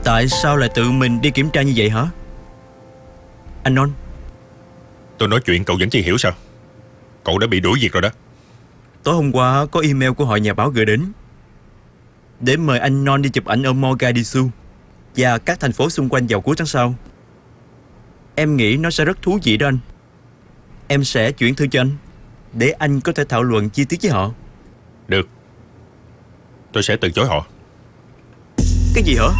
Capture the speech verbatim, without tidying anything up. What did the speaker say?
Tại sao lại tự mình đi kiểm tra như vậy hả anh Non? Tôi nói chuyện cậu vẫn chưa hiểu sao? Cậu đã bị đuổi việc rồi đó. Tối hôm qua có email của hội nhà báo gửi đến để mời anh Non đi chụp ảnh ở Mogadishu và các thành phố xung quanh vào cuối tháng sau. Em nghĩ nó sẽ rất thú vị đó anh. Em sẽ chuyển thư cho anh để anh có thể thảo luận chi tiết với họ. Được. Tôi sẽ từ chối họ. Cái gì hả?